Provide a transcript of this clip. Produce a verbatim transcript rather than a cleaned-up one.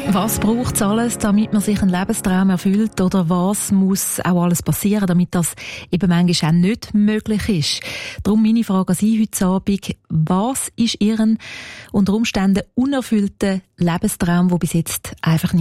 Was braucht es alles, damit man sich einen Lebenstraum erfüllt? Oder was muss auch alles passieren, damit das eben manchmal auch nicht möglich ist? Darum meine Frage an Sie heute Abend. Was ist Ihren unter Umständen unerfüllten Lebenstraum, der bis jetzt einfach nicht